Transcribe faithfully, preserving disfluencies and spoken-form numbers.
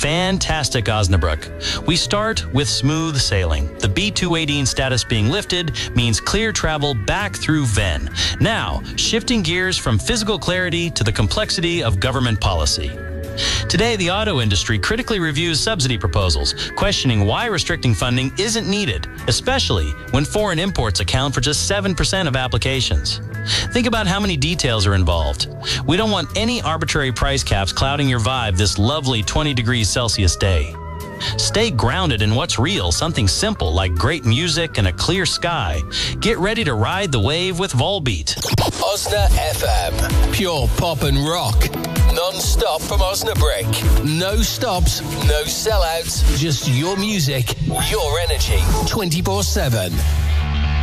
fantastic Osnabrück. We start with smooth sailing. The B two eighteen status being lifted means clear travel back through Venn. Now, shifting gears from physical clarity to the complexity of government policy. Today, the auto industry critically reviews subsidy proposals, questioning why restricting funding isn't needed, especially when foreign imports account for just seven percent of applications. Think about how many details are involved. We don't want any arbitrary price caps clouding your vibe this lovely twenty degrees Celsius day. Stay grounded in what's real, something simple like great music and a clear sky. Get ready to ride the wave with Volbeat. Osna F M. Pure pop and rock. Non-stop from Osnabrück. No stops, no sellouts, just your music, your energy, twenty-four seven.